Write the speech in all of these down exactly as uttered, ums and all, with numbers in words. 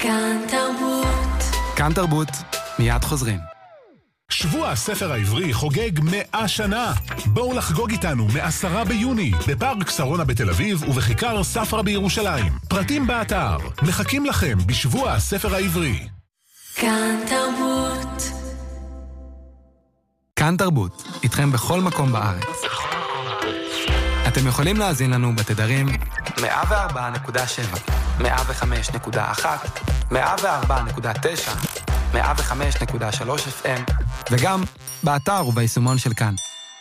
כאן תרבות. כאן תרבות, מיד חוזרים. שבוע הספר העברי חוגג מאה שנה. בואו לחגוג איתנו מעשרה ביוני בפארק שרונה בתל אביב ובכיכר ספרא בירושלים. פרטים באתר. מחכים לכם בשבוע הספר העברי. כאן תרבות. כאן תרבות, איתכם בכל מקום בארץ. אתם יכולים להאזין לנו בתדרים מאה וארבע נקודה שבע, מאה וחמש נקודה אחת, מאה וארבע נקודה תשע, מאה וחמש נקודה שלוש אף אם, וגם באתר וביישומון של כאן.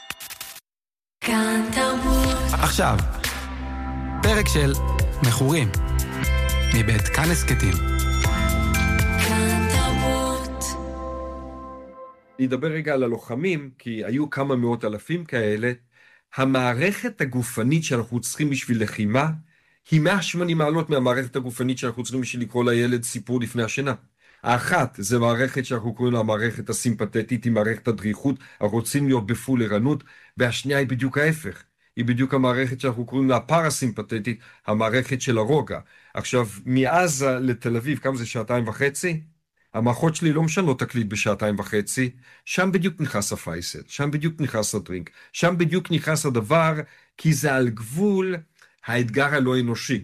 כאן תרבות. עכשיו, פרק של מכורים, מבית כאן הסקטים. כאן תרבות. נדבר רגע על הלוחמים, כי היו כמה מאות אלפים כאלה. המערכת הגופנית שאנחנו צריכים בשביל לחימה, היא מאה ושמונים מעלות מהמערכת הגופנית שאנחנו צריכים בשביל לקרוא לילד סיפור לפני השינה. האחת, זה מערכת שאנחנו קוראים לה המערכת הסימפתטית, היא מערכת הדריכות, אנחנו רוצים להיות בפול ערנות, והשנייה היא בדיוק ההפך. היא בדיוק המערכת שאנחנו קוראים לה הפרסימפתטית, המערכת של הרוגע. עכשיו, מעזה לתל אביב, כמה זה שעתיים וחצי? המערכות שלי לא משנות תקליט בשעתיים וחצי, שם בדיוק נכנס הפייסל, שם בדיוק נכנס הדרינק, שם בדיוק נכנס הדבר, כי זה על גבול האתגר הלא אנושי.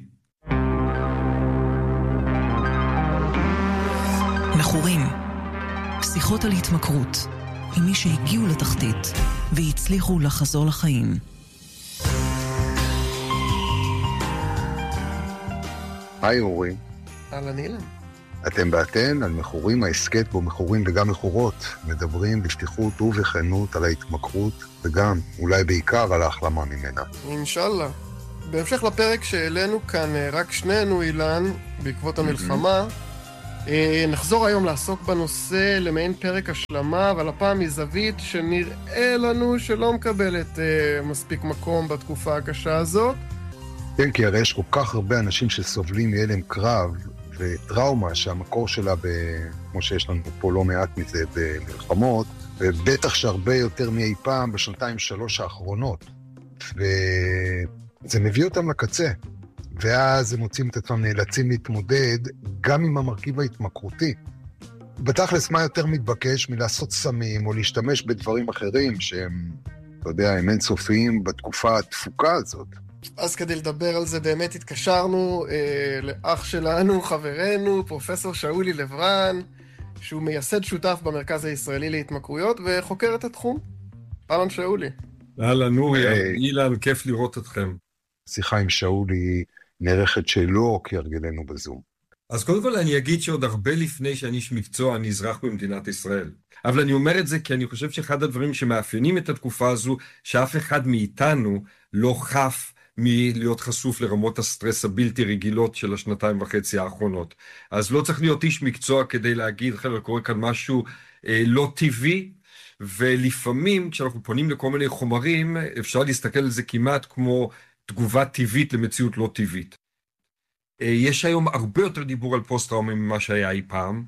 מכורים, שיחות על התמכרות, עם מי שהגיעו לתחתית והצליחו לחזור לחיים. היי אורי. אהלן אילן. אתם באתן על מכורים, ההסקט בו מכורים וגם מכורות, מדברים בפתיחות ובכנות על ההתמכרות, וגם, אולי בעיקר, על ההחלמה ממנה. אינשאללה. בהמשך לפרק שהעלינו כאן רק שנינו, אילן, בעקבות המלחמה, נחזור היום לעסוק בנושא למעין פרק השלמה, אבל הפעם מזווית שנראה לנו שלא מקבלת מספיק מקום בתקופה הקשה הזאת. כן, כי הרי יש כל כך הרבה אנשים שסובלים מהלם קרב, וטראומה שהמקור שלה, ב... כמו שיש לנו פה לא מעט מזה במלחמות, ובטח שהרבה יותר מאי פעם בשנתיים שלוש האחרונות. וזה מביא אותם לקצה. ואז הם מוצאים את עצמם נאלצים להתמודד גם עם המרכיב ההתמכרותי. בתכלס מה יותר מתבקש מלעשות סמים או להשתמש בדברים אחרים שהם, אתה יודע, הם אינסופיים בתקופה התפוקה הזאת. אז כדי לדבר על זה באמת התקשרנו אה, לאח שלנו, חברנו, פרופסור שאולי לברן, שהוא מייסד שותף במרכז הישראלי להתמכרויות וחוקר את התחום. אהלן שאולי. אהלן אורי, אילן, כיף לראות אתכם. שיחה עם שאולי נערכת שלא כהרגלנו בזום. אז קודם כל אני אגיד שעוד הרבה לפני שאני איש מקצוע, אני אזרח במדינת ישראל. אבל אני אומר את זה כי אני חושב שאחד הדברים שמאפיינים את התקופה הזו, שאף אחד מאיתנו לא חף מלהיות חשוף לרמות הסטרס הבלתי רגילות של השנתיים וחצי האחרונות. אז לא צריך להיות איש מקצוע כדי להגיד, חבר'ה, קורה כאן משהו אה, לא טבעי, ולפעמים כשאנחנו פונים לכל מיני חומרים, אפשר להסתכל על זה כמעט כמו תגובה טבעית למציאות לא טבעית. אה, יש היום הרבה יותר דיבור על פוסט-טראומה ממה שהיה אי פעם,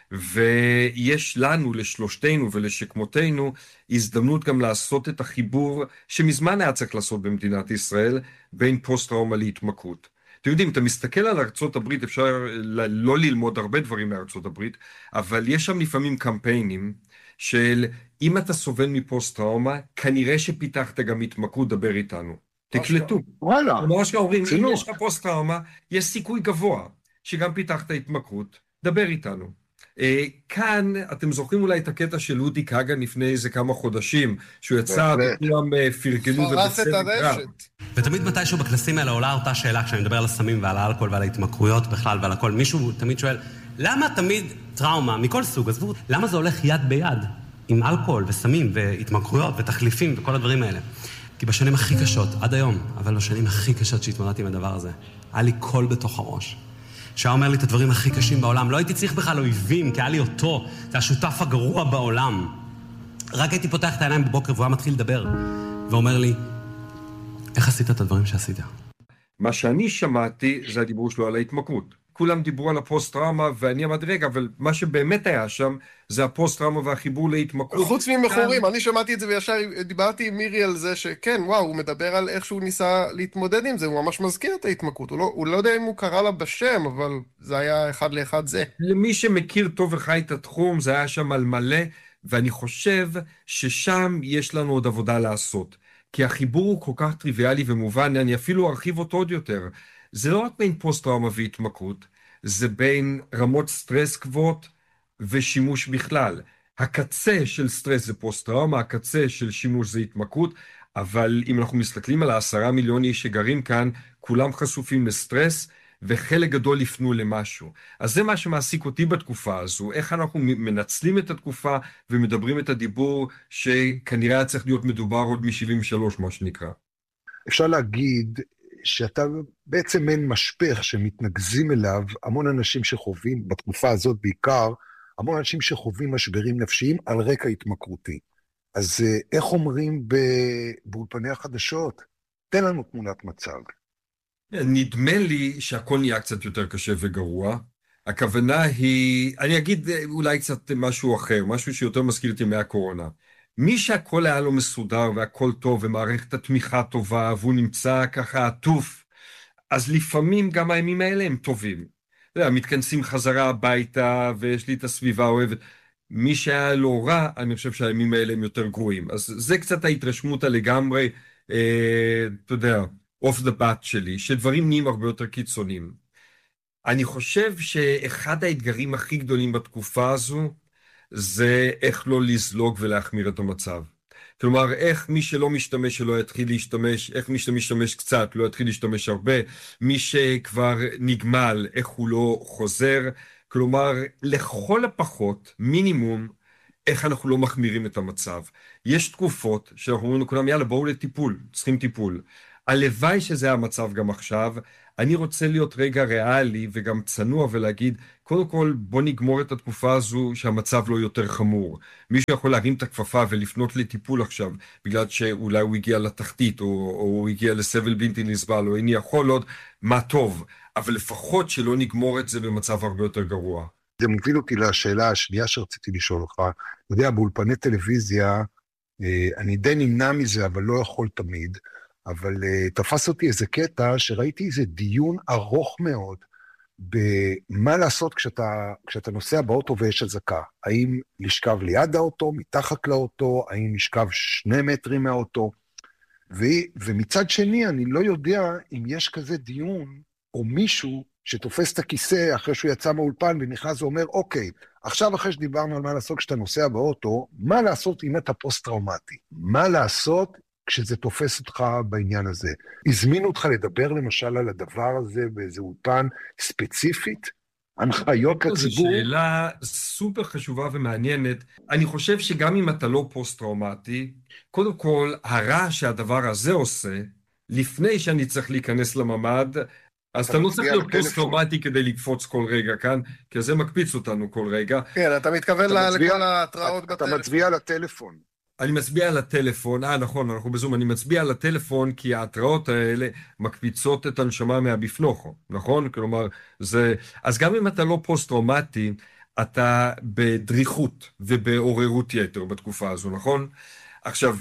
ויש לנו, לשלושתנו ולשכמותנו, הזדמנות גם לעשות את החיבור שמזמן היה צריך לעשות במדינת ישראל, בין פוסט-טראומה להתמכרות. אתם יודעים, אתה מסתכל על ארצות הברית, אפשר לא ללמוד הרבה דברים מארצות הברית, אבל יש שם לפעמים קמפיינים של, אם אתה סובל מפוסט-טראומה, כנראה שפיתחת גם התמכרות, דבר איתנו. תקלטו. וואלה. ממש אומרים, אם יש לך פוסט-טראומה, יש סיכוי גבוה שגם פיתחת התמכרות, דבר איתנו. כאן, אתם זוכרים אולי את הקטע של אודי כגן לפני איזה כמה חודשים, שהוא יצא וכולם פרגנו ובצדק רב. ותמיד מתישהו בכנסים האלה עולה אותה שאלה, כשאני מדבר על הסמים ועל האלכוהול ועל ההתמכרויות בכלל ועל הכל, מישהו תמיד שואל, למה תמיד טראומה מכל סוג, עזבו, למה זה הולך יד ביד עם אלכוהול וסמים והתמכרויות ותחליפים וכל הדברים האלה? כי בשנים הכי קשות, עד היום, אבל בשנים הכי קשות שהתמודדתי עם הדבר הזה, היה לי קול בתוך הראש. שהיה אומר לי את הדברים הכי קשים בעולם. לא הייתי צריך בכלל אויבים, כי היה לי אותו. זה השותף הגרוע בעולם. רק הייתי פותח את העיניים בבוקר, והוא היה מתחיל לדבר. ואומר לי, איך עשית את הדברים שעשית? מה שאני שמעתי זה הדיבור שלו על ההתמכרות. כולם דיברו על הפוסט-טראומה, ואני אמרתי, רגע, אבל מה שבאמת היה שם, זה הפוסט-טראומה והחיבור להתמכרות. חוץ ממכורים, אני שמעתי את זה וישר דיברתי עם מירי על זה שכן, וואו, הוא מדבר על איך שהוא ניסה להתמודד עם זה, הוא ממש מזכיר את ההתמכרות, הוא לא, הוא לא יודע אם הוא קרא לה בשם, אבל זה היה אחד לאחד זה. למי שמכיר טוב וחי את התחום, זה היה שם על מלא, ואני חושב ששם יש לנו עוד עבודה לעשות. כי החיבור הוא כל כך טריוויאלי ומובן, אני אפילו ארחיב אותו עוד יותר. זה לא רק בין פוסט-טראומה והתמכרות, זה בין רמות סטרס גבוהות ושימוש בכלל. הקצה של סטרס זה פוסט-טראומה, הקצה של שימוש זה התמכרות, אבל אם אנחנו מסתכלים על העשרה מיליון איש שגרים כאן, כולם חשופים לסטרס, וחלק גדול יפנו למשהו. אז זה מה שמעסיק אותי בתקופה הזו, איך אנחנו מנצלים את התקופה ומדברים את הדיבור שכנראה היה צריך להיות מדובר עוד מ-שבעים ושלוש, מה שנקרא. אפשר להגיד שאתה בעצם אין משפך שמתנגזים אליו המון אנשים שחווים, בתקופה הזאת בעיקר, המון אנשים שחווים משברים נפשיים על רקע התמכרותי. אז איך אומרים באולפני החדשות? תן לנו תמונת מצב. נדמה לי שהכל נהיה קצת יותר קשה וגרוע. הכוונה היא, אני אגיד אולי קצת משהו אחר, משהו שיותר מזכיר את ימי הקורונה. מי שהכל היה לו מסודר והכל טוב ומערכת התמיכה טובה והוא נמצא ככה עטוף, אז לפעמים גם הימים האלה הם טובים. מתכנסים חזרה הביתה ויש לי את הסביבה האוהבת. מי שהיה לו רע, אני חושב שהימים האלה הם יותר גרועים. אז זה קצת ההתרשמות הלגמרי, אה, אתה יודע, off the bat שלי, שדברים נהיים הרבה יותר קיצוניים. אני חושב שאחד האתגרים הכי גדולים בתקופה הזו, זה איך לא לזלוג ולהחמיר את המצב. כלומר, איך מי שלא משתמש שלא יתחיל להשתמש, איך מי שמשתמש קצת לא יתחיל להשתמש הרבה, מי שכבר נגמל, איך הוא לא חוזר. כלומר, לכל הפחות, מינימום, איך אנחנו לא מחמירים את המצב. יש תקופות שאנחנו אומרים לכולם, יאללה, בואו לטיפול, צריכים טיפול. הלוואי שזה המצב גם עכשיו. אני רוצה להיות רגע ריאלי וגם צנוע ולהגיד, קודם כל בוא נגמור את התקופה הזו שהמצב לא יותר חמור. מישהו יכול להרים את הכפפה ולפנות לטיפול עכשיו, בגלל שאולי הוא הגיע לתחתית, או, או הוא הגיע לסבל בלתי נסבל, או איני יכול עוד, מה טוב. אבל לפחות שלא נגמור את זה במצב הרבה יותר גרוע. זה מוביל אותי לשאלה השנייה שרציתי לשאול לך. אתה יודע, באולפני טלוויזיה, אני די נמנע מזה, אבל לא יכול תמיד, אבל uh, תפס אותי איזה קטע שראיתי איזה דיון ארוך מאוד במה לעשות כשאתה, כשאתה נוסע באוטו ויש אזעקה. האם לשכב ליד האוטו, מתחת לאוטו, האם לשכב שני מטרים מהאוטו. ו, ומצד שני אני לא יודע אם יש כזה דיון או מישהו שתופס את הכיסא אחרי שהוא יצא מהאולפן ונכנס ואומר, אוקיי, עכשיו אחרי שדיברנו על מה לעשות כשאתה נוסע באוטו, מה לעשות אם אתה פוסט-טראומטי? מה לעשות כשזה תופס אותך בעניין הזה? הזמינו אותך לדבר למשל על הדבר הזה באיזה אולפן ספציפית? הנחיות לציבור? זו שאלה סופר חשובה ומעניינת. אני חושב שגם אם אתה לא פוסט-טראומטי, קודם כל, הרע שהדבר הזה עושה, לפני שאני צריך להיכנס לממד, אז אתה לא צריך להיות פוסט-טראומטי כדי לקפוץ כל רגע כאן, כי זה מקפיץ אותנו כל רגע. כן, אתה מתכוון לכל ההתראות בטלפון. אתה מצביע על הטלפון. אני מצביע על הטלפון, אה נכון, אנחנו בזום, אני מצביע על הטלפון כי ההתראות האלה מקפיצות את הנשמה מהבפנוכו, נכון? כלומר, זה... אז גם אם אתה לא פוסט-טראומטי, אתה בדריכות ובעוררות יתר בתקופה הזו, נכון? עכשיו,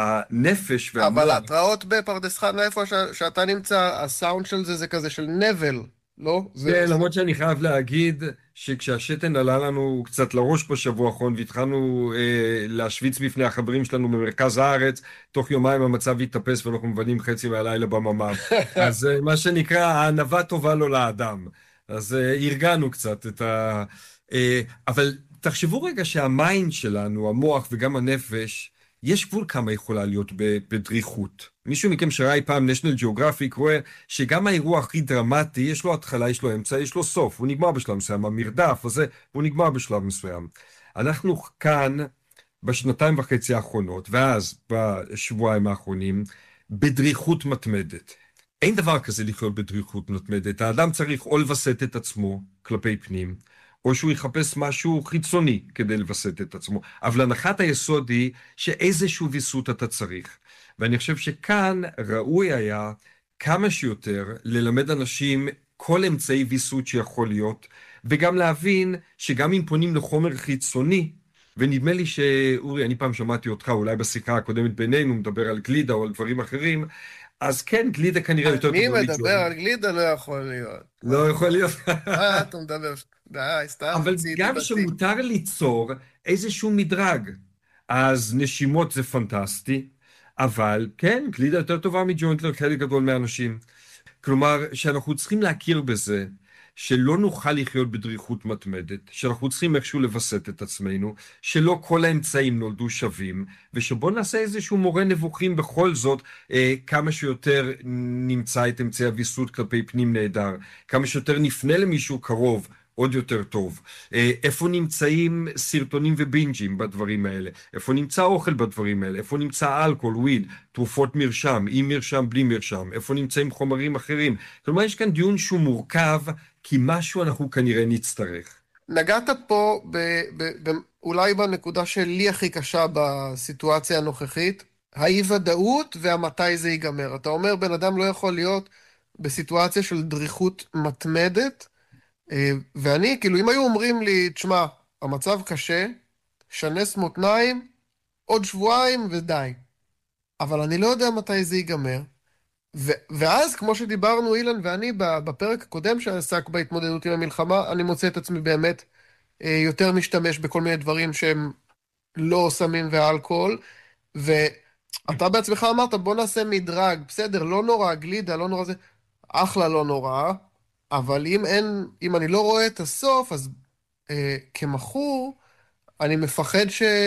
הנפש והמוח... אבל ההתראות בפרדס חנה, איפה ש... שאתה נמצא, הסאונד של זה זה כזה של נבל, לא? זה... כן, למרות שאני חייב להגיד שכשהשתן עלה לנו קצת לראש בשבוע האחרון, והתחלנו אה, להשוויץ בפני החברים שלנו במרכז הארץ, תוך יומיים המצב התאפס ואנחנו מבנים חצי מהלילה בממ"ד. אז אה, מה שנקרא, הענווה טובה לו לאדם. אז אה, הרגענו קצת את ה... אה, אבל תחשבו רגע שהמיינד שלנו, המוח וגם הנפש, יש גבול כמה יכולה להיות בדריכות. מישהו מכם שראה אי פעם National Geographic רואה שגם האירוע הכי דרמטי, יש לו התחלה, יש לו אמצע, יש לו סוף, הוא נגמר בשלב מסוים, המרדף הזה, הוא נגמר בשלב מסוים. אנחנו כאן בשנתיים וחצי האחרונות, ואז בשבועיים האחרונים, בדריכות מתמדת. אין דבר כזה לחיות בדריכות מתמדת. האדם צריך או לבסט את עצמו כלפי פנים, או שהוא יחפש משהו חיצוני כדי לבסט את עצמו. אבל הנחת היסוד היא שאיזשהו ויסות אתה צריך. ואני חושב שכאן ראוי היה כמה שיותר ללמד אנשים כל אמצעי ויסות שיכול להיות, וגם להבין שגם אם פונים לחומר חיצוני, ונדמה לי שאורי, אני פעם שמעתי אותך, אולי בשיחה הקודמת בינינו, מדבר על גלידה או על דברים אחרים, אז כן, גלידה כנראה יותר... מי מדבר על גלידה? לא יכול להיות. לא יכול להיות. מה אתה מדבר? די, סתם. אבל גם שמותר ליצור איזשהו מדרג, אז נשימות זה פנטסטי, אבל כן, גלידה יותר טובה מג'וינט לחלק גדול מהאנשים. כלומר, שאנחנו צריכים להכיר בזה, שלא נוכל לחיות בדריכות מתמדת, שאנחנו צריכים איכשהו לבסט את עצמנו, שלא כל האמצעים נולדו שווים, ושבוא נעשה איזשהו מורה נבוכים בכל זאת, אה, כמה שיותר נמצא את אמצעי הוויסות כלפי פנים נהדר, כמה שיותר נפנה למישהו קרוב, עוד יותר טוב. אה, איפה נמצאים סרטונים ובינג'ים בדברים האלה? איפה נמצא אוכל בדברים האלה? איפה נמצא אלכוהול, וויד, תרופות מרשם, עם מרשם, בלי מרשם? איפה נמצאים חומרים אחרים? כלומר, יש כאן דיון שהוא מורכב, כי משהו אנחנו כנראה נצטרך. נגעת פה ב- ב- ב- אולי בנקודה שלי הכי קשה בסיטואציה הנוכחית, האי ודאות והמתי זה ייגמר. אתה אומר, בן אדם לא יכול להיות בסיטואציה של דריכות מתמדת, ואני, כאילו, אם היו אומרים לי, תשמע, המצב קשה, שנס מותניים, עוד שבועיים ודי. אבל אני לא יודע מתי זה ייגמר. ו- ואז, כמו שדיברנו אילן ואני בפרק הקודם שעסק בהתמודדות עם המלחמה, אני מוצא את עצמי באמת אה, יותר משתמש בכל מיני דברים שהם לא סמים ואלכוהול, ואתה בעצמך אמרת, בוא נעשה מדרג, בסדר, לא נורא, גלידה, לא נורא זה, אחלה לא נורא, אבל אם אין, אם אני לא רואה את הסוף, אז אה, כמחור, אני מפחד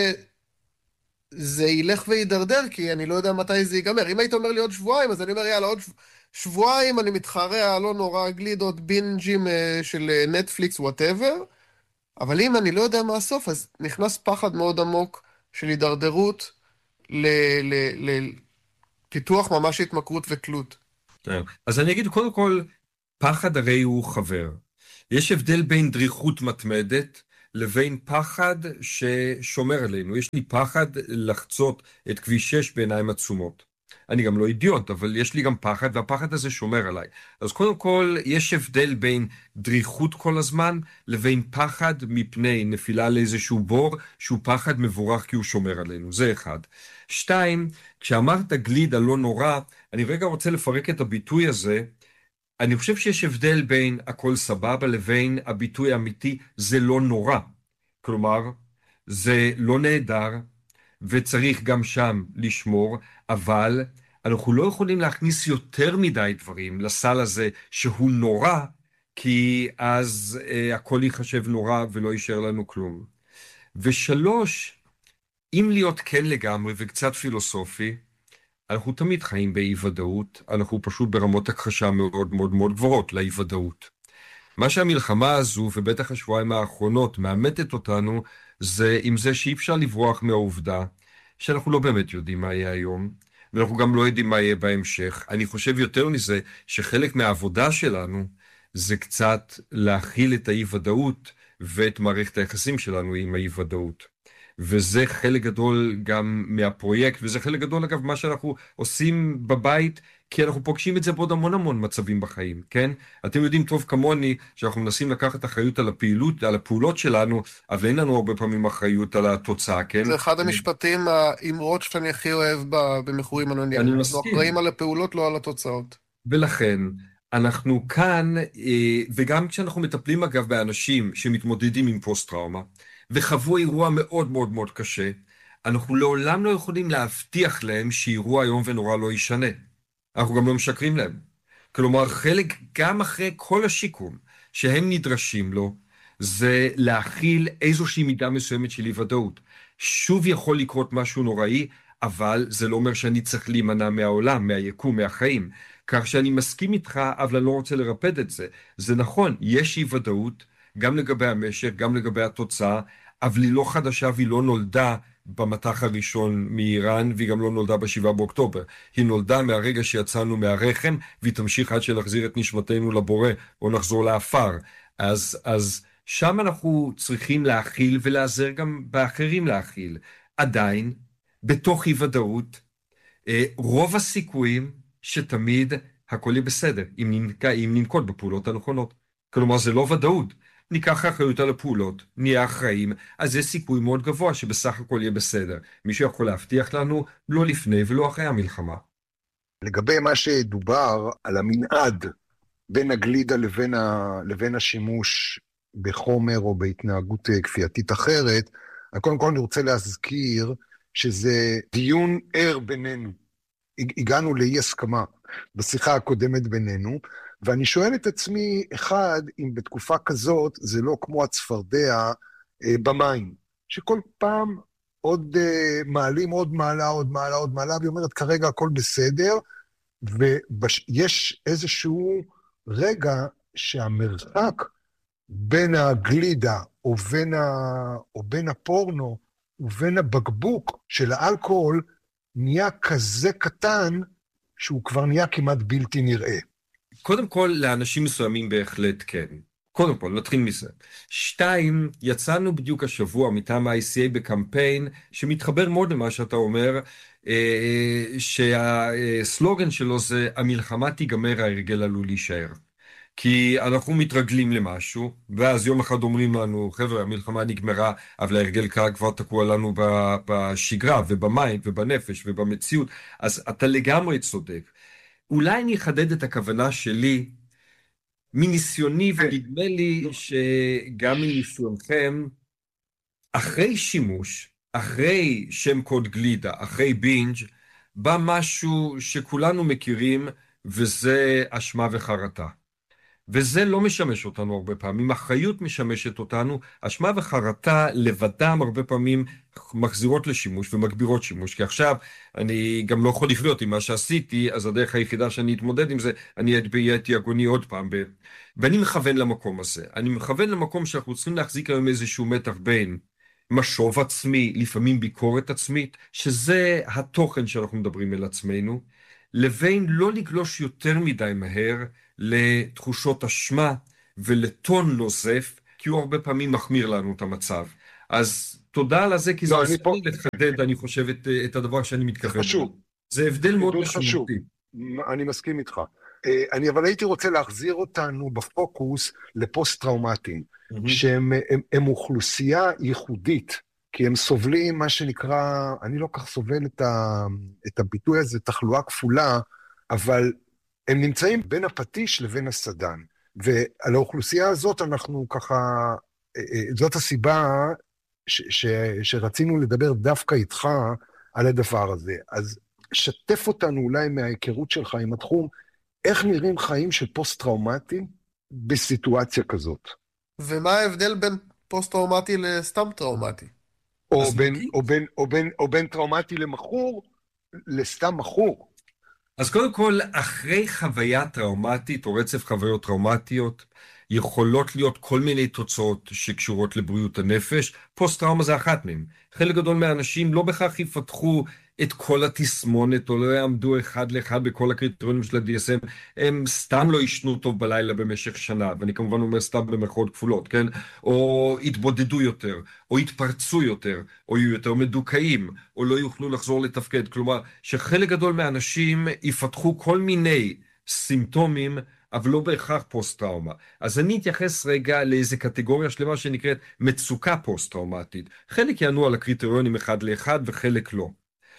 שזה ילך וידרדר, כי אני לא יודע מתי זה ייגמר. אם היית אומר לי עוד שבועיים, אז אני אומר, יאללה, עוד שבועיים אני מתחרע, לא נורא, גלידות, בינג'ים אה, של נטפליקס, whatever, אבל אם אני לא יודע מה הסוף, אז נכנס פחד מאוד עמוק של הידרדרות לפיתוח ממש התמכרות ותלות. אז אני אגיד, קודם כל, פחד הרי הוא חבר. יש הבדל בין דריכות מתמדת לבין פחד ששומר עלינו. יש לי פחד לחצות את כביש שש בעיניים עצומות. אני גם לא אידיוט, אבל יש לי גם פחד, והפחד הזה שומר עליי. אז קודם כל, יש הבדל בין דריכות כל הזמן, לבין פחד מפני נפילה לאיזשהו בור, שהוא פחד מבורך כי הוא שומר עלינו. זה אחד. שתיים, כשאמרת גלידה לא נורא, אני רגע רוצה לפרק את הביטוי הזה, אני חושב שיש הבדל בין הכל סבבה לבין הביטוי האמיתי, זה לא נורא. כלומר, זה לא נהדר, וצריך גם שם לשמור, אבל אנחנו לא יכולים להכניס יותר מדי דברים לסל הזה שהוא נורא, כי אז אה, הכל ייחשב נורא ולא יישאר לנו כלום. ושלוש, אם להיות כן לגמרי וקצת פילוסופי, אנחנו תמיד חיים באי ודאות, אנחנו פשוט ברמות הכחשה מאוד מאוד מאוד גבוהות לאי ודאות. מה שהמלחמה הזו, ובטח השבועיים האחרונות, מאמתת אותנו, זה עם זה שאי אפשר לברוח מהעובדה, שאנחנו לא באמת יודעים מה יהיה היום, ואנחנו גם לא יודעים מה יהיה בהמשך. אני חושב יותר מזה, שחלק מהעבודה שלנו, זה קצת להכיל את האי ודאות, ואת מערכת היחסים שלנו עם האי ודאות. וזה חלק גדול גם מהפרויקט, וזה חלק גדול אגב מה שאנחנו עושים בבית, כי אנחנו פוגשים את זה בעוד המון המון מצבים בחיים, כן? אתם יודעים טוב כמוני שאנחנו מנסים לקחת אחריות על הפעילות, על הפעולות שלנו, אבל אין לנו הרבה פעמים אחריות על התוצאה, כן? זה אחד המשפטים, האמרות שאני הכי אוהב במכורים אנונימיים. אני מסכים. אנחנו אחראים על הפעולות, לא על התוצאות. ולכן, אנחנו כאן, וגם כשאנחנו מטפלים אגב באנשים שמתמודדים עם פוסט-טראומה, וחוו אירוע מאוד מאוד מאוד קשה, אנחנו לעולם לא יכולים להבטיח להם שאירוע איום ונורא לא ישנה. אנחנו גם לא משקרים להם. כלומר, חלק גם אחרי כל השיקום שהם נדרשים לו, זה להכיל איזושהי מידה מסוימת של אי ודאות. שוב יכול לקרות משהו נוראי, אבל זה לא אומר שאני צריך להימנע מהעולם, מהיקום, מהחיים. כך שאני מסכים איתך, אבל אני לא רוצה לרפד את זה. זה נכון, יש אי ודאות, גם לגבי המשק, גם לגבי התוצאה, אבל היא לא חדשה והיא לא נולדה במטח הראשון מאיראן, והיא גם לא נולדה בשבעה באוקטובר. היא נולדה מהרגע שיצאנו מהרחם, והיא תמשיך עד שנחזיר את נשמתנו לבורא, או נחזור לאפר. אז, אז שם אנחנו צריכים להכיל, ולעזר גם באחרים להכיל. עדיין, בתוך אי ודאות, רוב הסיכויים שתמיד הכל יהיה בסדר, אם, ננק... אם ננקוט בפעולות הנכונות. כלומר, זה לא ודאות. ניקח אחריות על הפעולות, נהיה אחראים, אז יש סיכוי מאוד גבוה שבסך הכל יהיה בסדר. מישהו יכול להבטיח לנו, לא לפני ולא אחרי המלחמה. לגבי מה שדובר על המנעד בין הגלידה לבין, ה... לבין השימוש בחומר או בהתנהגות כפייתית אחרת, קודם כל אני רוצה להזכיר שזה דיון ער בינינו. הגענו לאי הסכמה בשיחה הקודמת בינינו, ואני שואל את עצמי, אחד, אם בתקופה כזאת זה לא כמו הצפרדע אה, במים, שכל פעם עוד אה, מעלים עוד מעלה, עוד מעלה, עוד מעלה, והיא אומרת כרגע הכל בסדר, ויש איזשהו רגע שהמרחק בין הגלידה או בין, ה... או בין הפורנו ובין הבקבוק של האלכוהול נהיה כזה קטן שהוא כבר נהיה כמעט בלתי נראה. קודם כל, לאנשים מסוימים בהחלט כן. קודם כל, נתחיל מזה. שתיים, יצאנו בדיוק השבוע מטעם ה-איי סי איי בקמפיין שמתחבר מאוד למה שאתה אומר, שהסלוגן שלו זה המלחמה תיגמר, ההרגל עלול להישאר. כי אנחנו מתרגלים למשהו, ואז יום אחד אומרים לנו, חבר'ה, המלחמה נגמרה, אבל ההרגל כבר תקוע לנו בשגרה, ובמים, ובנפש, ובמציאות. אז אתה לגמרי צודק. אולי אני אחדד את הכוונה שלי, מניסיוני, ונדמה לי שגם מניסיונכם, אחרי שימוש, אחרי שם קוד גלידה, אחרי בינג', בא משהו שכולנו מכירים, וזה אשמה וחרטה. וזה לא משמש אותנו הרבה פעמים, אחריות משמשת אותנו, אשמה וחרטה לבדם הרבה פעמים מחזירות לשימוש ומגבירות שימוש, כי עכשיו אני גם לא יכול לחיות עם מה שעשיתי, אז הדרך היחידה שאני אתמודד עם זה, אני אהיה אגוני עוד פעם, ב... ואני מכוון למקום הזה, אני מכוון למקום שאנחנו צריכים להחזיק היום איזשהו מתח בין משוב עצמי, לפעמים ביקורת עצמית, שזה התוכן שאנחנו מדברים אל עצמנו, לבין לא לגלוש יותר מדי מהר לתחושות אשמה ולטון נוזף, כי הוא הרבה פעמים מחמיר לנו את המצב. אז תודה על זה, כי זה עושה לי לחדד, אני חושב, את, את הדבר שאני מתכוון. חשוב. זה הבדל מאוד משמעותי. אני מסכים איתך. אני אבל הייתי רוצה להחזיר אותנו בפוקוס לפוסט-טראומטיים, שהם הם, הם אוכלוסייה ייחודית, כי הם סובלים מה שנקרא, אני לא כך סובל את, ה, את הביטוי הזה, תחלואה כפולה, אבל הם נמצאים בין הפטיש לבין הסדן. ועל האוכלוסייה הזאת אנחנו ככה, זאת הסיבה ש, ש, שרצינו לדבר דווקא איתך על הדבר הזה. אז שתף אותנו אולי מההיכרות שלך עם התחום, איך נראים חיים של פוסט-טראומטי בסיטואציה כזאת? ומה ההבדל בין פוסט-טראומטי לסתם טראומטי? או בין, או, בין, או, בין, או בין טראומטי למחור, לסתם מחור. אז קודם כל, אחרי חוויה טראומטית או רצף חוויות טראומטיות, יכולות להיות כל מיני תוצאות שקשורות לבריאות הנפש. פוסט-טראומה זה אחת מהם. חלק גדול מהאנשים לא בכך יפתחו את כל התסמונת, או לא יעמדו אחד לאחד בכל הקריטריונים של ה-די אס אם, הם סתם לא ישנו טוב בלילה במשך שנה, ואני כמובן אומר סתם במרכאות כפולות, כן? או יתבודדו יותר, או יתפרצו יותר, או יהיו יותר מדוכאים, או לא יוכלו לחזור לתפקד. כלומר, שחלק גדול מהאנשים יפתחו כל מיני סימפטומים, אבל לא בהכרח פוסט-טראומה. אז אני אתייחס רגע לאיזו קטגוריה שלמה שנקראת מצוקה פוסט-טראומטית. חלק יענו על הקריטריונים אחד לאחד וחלק לא.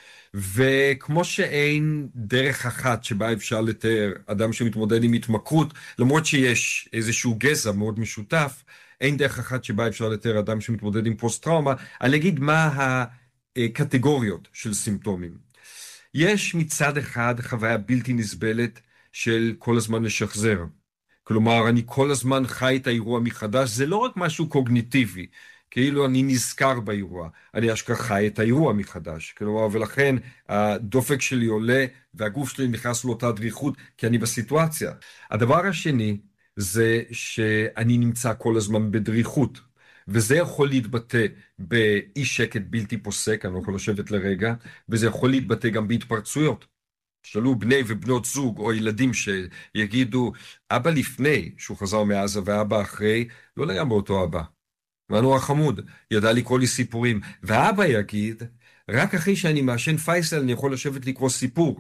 וכמו שאין דרך אחת שבה אפשר לתאר אדם שמתמודד עם התמכרות, למרות שיש איזשהו גזע מאוד משותף, אין דרך אחת שבה אפשר לתאר אדם שמתמודד עם פוסט-טראומה, אני אגיד מה הקטגוריות של סימפטומים. יש מצד אחד חוויה בלתי נסבלת של כל הזמן לשחזר. כלומר, אני כל הזמן חי את האירוע מחדש, זה לא רק משהו קוגניטיבי, כאילו אני נזכר באירוע, אני אשכרה חי את האירוע מחדש, כלומר, ולכן הדופק שלי עולה, והגוף שלי נכנס לאותה דריכות, כי אני בסיטואציה. הדבר השני, זה שאני נמצא כל הזמן בדריכות, וזה יכול להתבטא באי שקט בלתי פוסק, אני לא יכול לשבת לרגע, וזה יכול להתבטא גם בהתפרצויות. שאלו בני ובנות זוג או ילדים שיגידו, אבא לפני שהוא חזר מעזה ואבא אחרי, לא לגמרי אותו אבא. ואנו החמוד, ידע לקרוא לי סיפורים, ואבא יגיד, רק אחרי שאני מעשן פייסל אני יכול לשבת לקרוא סיפור,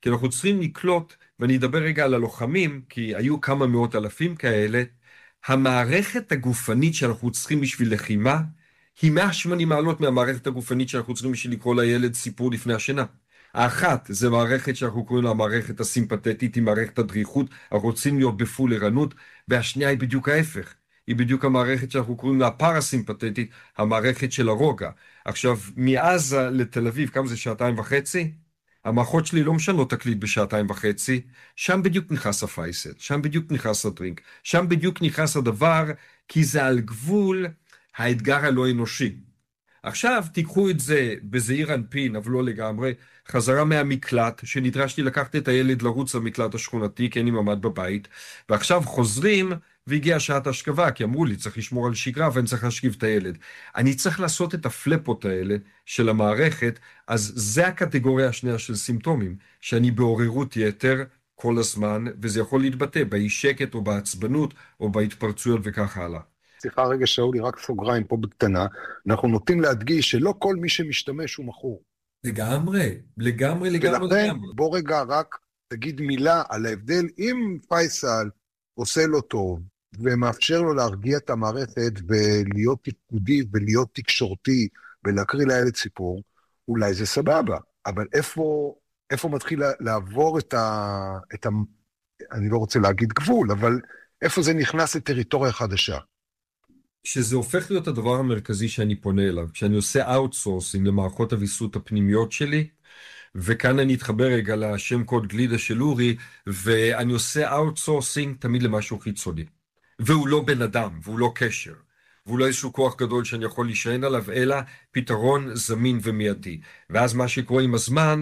כי אנחנו צריכים לקלוט, ואני אדבר רגע על הלוחמים, כי היו כמה מאות אלפים כאלה, המערכת הגופנית שאנחנו צריכים בשביל לחימה, היא מאה ושמונים מעלות מהמערכת הגופנית שאנחנו צריכים בשביל לקרוא לילד סיפור לפני השינה. האחת, זה מערכת שאנחנו קוראים לה המערכת הסימפתטית, היא מערכת הדריכות, אנחנו רוצים להיות בפול ערנות, והשנייה היא בדיוק ההפך. היא בדיוק המערכת שאנחנו קוראים לה הפרסימפתטית, המערכת של הרוגע. עכשיו, מעזה לתל אביב, כמה זה שעתיים וחצי? המערכות שלי לא משנות תקליט בשעתיים וחצי, שם בדיוק נכנס הפייסל, שם בדיוק נכנס הדרינק, שם בדיוק נכנס הדבר, כי זה על גבול האתגר הלא אנושי. עכשיו תיקחו את זה בזעיר אנפין, אבל לא לגמרי, חזרה מהמקלט, שנדרשתי לקחת את הילד לרוץ למקלט השכונתי, כי אני ממד בבית, ועכשיו חוזרים, והגיעה שעת השכבה, כי אמרו לי, צריך לשמור על שגרה, ואני צריך להשכיב את הילד. אני צריך לעשות את הפלפות האלה של המערכת, אז זה הקטגוריה השנייה של סימפטומים, שאני בעוררות יתר כל הזמן, וזה יכול להתבטא באי שקט, או בעצבנות, או בהתפרצויות וכך הלאה. סליחה רגע שאולי, רק סוגריים פה בקטנה, אנחנו נוטים להדגיש שלא כל מי שמשתמש הוא מכור. לגמרי, לגמרי, לגמרי. ולכן, בוא רגע רק תגיד מילה על ההבדל, אם פייסל עושה לו טוב, ומאפשר לו להרגיע את המערכת, ולהיות תפקודי, ולהיות תקשורתי, ולהקריא לילד סיפור, אולי זה סבבה, אבל איפה, איפה מתחיל לעבור את ה, את ה... אני לא רוצה להגיד גבול, אבל איפה זה נכנס לטריטוריה חדשה? שזה הופך להיות הדבר המרכזי שאני פונה אליו, כשאני עושה אאוטסורסינג למערכות הוויסות הפנימיות שלי, וכאן אני אתחבר רגע לשם קוד גלידה של אורי, ואני עושה אאוטסורסינג תמיד למשהו חיצוני. והוא לא בן אדם, והוא לא קשר, והוא לא איזשהו כוח גדול שאני יכול להישען עליו, אלא פתרון זמין ומיידי. ואז מה שקורה עם הזמן,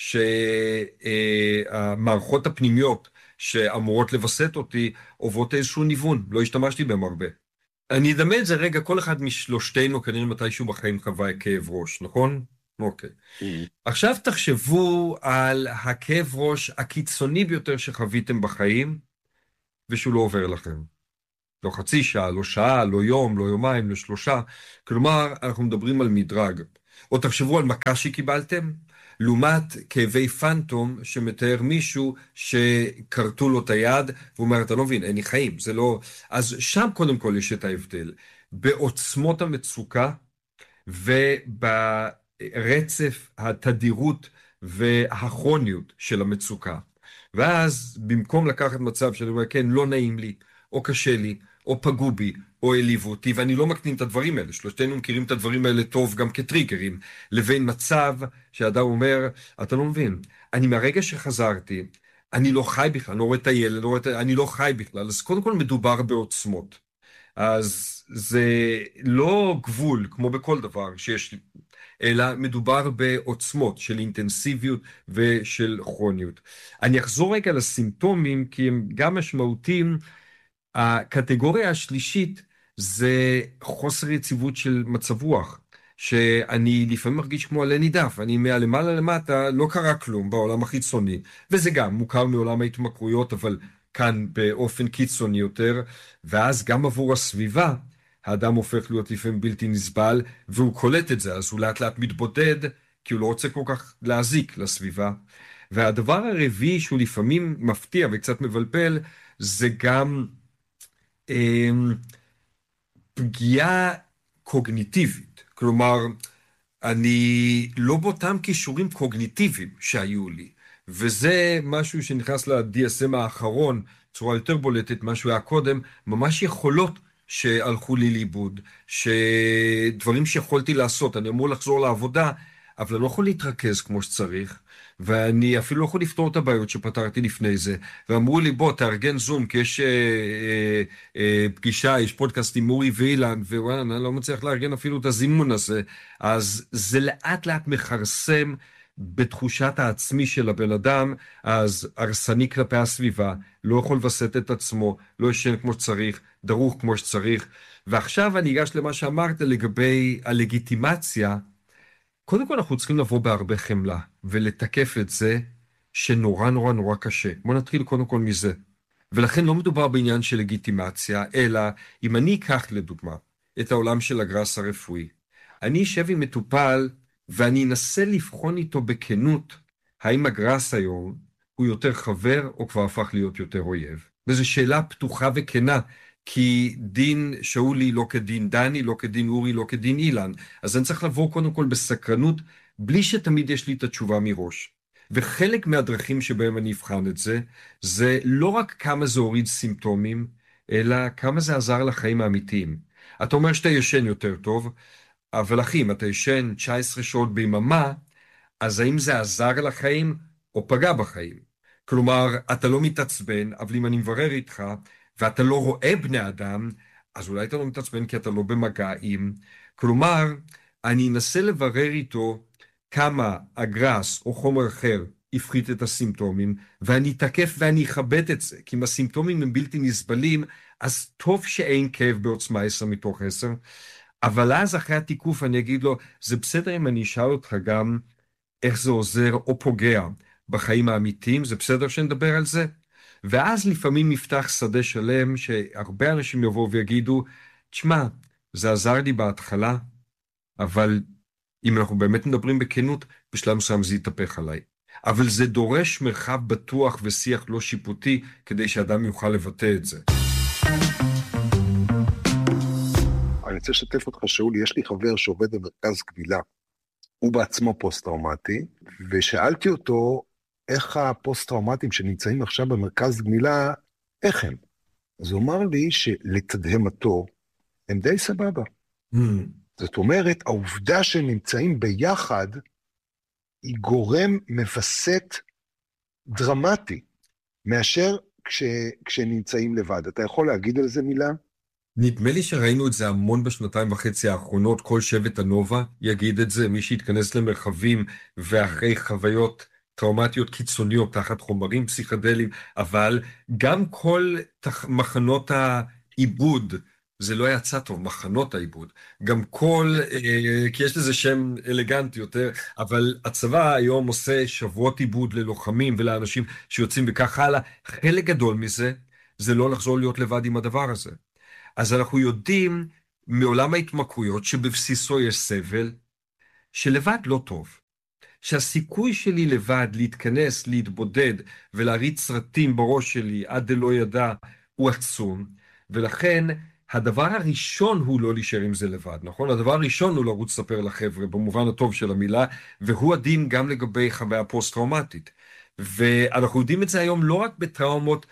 שהמערכות הפנימיות שאמורות לבסט אותי, עוברות איזשהו ניוון, לא השתמשתי בהם הרבה. אני אדמה את זה רגע, כל אחד משלושתנו כנראה מתישהו בחיים חווה כאב ראש, נכון? אוקיי. עכשיו תחשבו על הכאב ראש הקיצוני ביותר שחוויתם בחיים, ושהוא לא עובר לכם. לא חצי שעה, לא שעה, לא יום, לא יומיים, לא שלושה. כלומר, אנחנו מדברים על מדרג. או תחשבו על מכה שקיבלתם, לעומת כאבי פנטום שמתאר מישהו שקרטו לו את היד, והוא אומר, אתה לא מבין, אין לי חיים, זה לא... אז שם קודם כל יש את ההבדל. בעוצמות המצוקה וברצף התדירות והכרוניות של המצוקה. ואז במקום לקחת מצב שאני אומר, כן, לא נעים לי, או קשה לי, או פגעו בי, או העליבו אותי, ואני לא מקטין את הדברים האלה, שלושתנו מכירים את הדברים האלה טוב גם כטריגרים, לבין מצב שהאדם אומר, אתה לא מבין, אני מהרגע שחזרתי, אני לא חי בכלל, אני לא רואה את הילד, לא רואה את... אני לא חי בכלל, אז קודם כל מדובר בעוצמות. אז זה לא גבול, כמו בכל דבר שיש, אלא מדובר בעוצמות של אינטנסיביות ושל כרוניות. אני אחזור רגע לסימפטומים, כי הם גם משמעותיים. הקטגוריה השלישית זה חוסר יציבות של מצב רוח, שאני לפעמים מרגיש כמו עלה נידף, אני מהלמעלה למטה, לא קרה כלום בעולם החיצוני, וזה גם מוכר מעולם ההתמכרויות, אבל כאן באופן קיצוני יותר, ואז גם עבור הסביבה, האדם הופך להיות לפעמים בלתי נסבל, והוא קולט את זה, אז הוא לאט לאט מתבודד, כי הוא לא רוצה כל כך להזיק לסביבה. והדבר הרביעי שהוא לפעמים מפתיע וקצת מבלבל, זה גם אה, פגיעה קוגניטיבית. כלומר, אני לא באותם קישורים קוגניטיביים שהיו לי, וזה משהו שנכנס ל-די אס אם האחרון, צורה יותר בולטת, משהו היה קודם, ממש יכולות שהלכו לי לאיבוד, שדברים שיכולתי לעשות, אני אמור לחזור לעבודה, אבל אני לא יכול להתרכז כמו שצריך, ואני אפילו לא יכול לפתור את הבעיות שפתרתי לפני זה, ואמרו לי בוא תארגן זום, כי יש אה, אה, אה, פגישה, יש פודקאסט עם אורי ואילן, ווואלה, אני לא מצליח לארגן אפילו את הזימון הזה, אז זה לאט לאט מחרסם בתחושת העצמי של הבן אדם, אז הרסני כלפי הסביבה, לא יכול לבסט את עצמו, לא ישן כמו שצריך, דרוך כמו שצריך, ועכשיו אני אגש למה שאמרת לגבי הלגיטימציה. קודם כל אנחנו צריכים לבוא בהרבה חמלה, ולתקף את זה שנורא נורא נורא קשה. בוא נתחיל קודם כל מזה. ולכן לא מדובר בעניין של לגיטימציה, אלא אם אני אקח לדוגמה את העולם של הגרס הרפואי, אני אשב עם מטופל, ואני אנסה לבחון איתו בכנות, האם הגרס היום הוא יותר חבר או כבר הפך להיות יותר אויב. וזו שאלה פתוחה וכנה, כי דין שאולי לא כדין דני, לא כדין אורי, לא כדין אילן. אז אני צריך לבוא קודם כל בסקרנות, בלי שתמיד יש לי את התשובה מראש. וחלק מהדרכים שבהם אני אבחן את זה, זה לא רק כמה זה הוריד סימפטומים, אלא כמה זה עזר לחיים האמיתיים. אתה אומר שאתה ישן יותר טוב, אבל אחי, אם אתה ישן תשע עשרה שעות ביממה, אז האם זה עזר לחיים או פגע בחיים? כלומר, אתה לא מתעצבן, אבל אם אני מברר איתך, ואתה לא רואה בני אדם, אז אולי אתה לא מתעצבן כי אתה לא במגע עם. כלומר, אני אנסה לברר איתו כמה הגרס או חומר אחר הפחית את הסימפטומים, ואני אתקף ואני אכבד את זה, כי אם הסימפטומים הם בלתי נסבלים, אז טוב שאין כאב בעוצמה עשר מתוך עשר, אבל אז אחרי התיקוף אני אגיד לו, זה בסדר אם אני אשאל אותך גם איך זה עוזר או פוגע בחיים האמיתיים, זה בסדר שנדבר על זה? ואז לפעמים נפתח שדה שלם שהרבה אנשים יבואו ויגידו, תשמע, זה עזר לי בהתחלה, אבל אם אנחנו באמת מדברים בכנות, בשלב מסוים זה יתהפך עליי. אבל זה דורש מרחב בטוח ושיח לא שיפוטי, כדי שאדם יוכל לבטא את זה. אני רוצה לשתף אותך, שאולי, יש לי חבר שעובד במרכז גמילה, הוא בעצמו פוסט-טראומטי, ושאלתי אותו, איך הפוסט-טראומטיים שנמצאים עכשיו במרכז גמילה, איך הם? אז הוא אמר לי שלתדהמתו, הם די סבבה. Mm. זאת אומרת, העובדה שהם נמצאים ביחד, היא גורם מבסט דרמטי, מאשר כש, כשנמצאים לבד. אתה יכול להגיד על זה מילה? נדמה לי שראינו את זה המון בשנתיים וחצי האחרונות, כל שבט הנובה יגיד את זה, מי שהתכנס למרחבים ואחרי חוויות טראומטיות קיצוניות תחת חומרים פסיכדליים, אבל גם כל תח... מחנות העיבוד, זה לא יצא טוב, מחנות העיבוד, גם כל, אה, כי יש לזה שם אלגנטי יותר, אבל הצבא היום עושה שבועות עיבוד ללוחמים ולאנשים שיוצאים וכך הלאה, חלק גדול מזה, זה לא לחזור להיות לבד עם הדבר הזה. אז אנחנו יודעים מעולם ההתמכרויות שבבסיסו יש סבל, שלבד לא טוב. שהסיכוי שלי לבד להתכנס, להתבודד ולהריץ סרטים בראש שלי עד דלא ידע הוא עצום, ולכן הדבר הראשון הוא לא להישאר עם זה לבד, נכון? הדבר הראשון הוא לרוץ לספר לחבר'ה במובן הטוב של המילה, והוא הדין גם לגבי חוויה פוסט-טראומטית. ואנחנו יודעים את זה היום לא רק בטראומות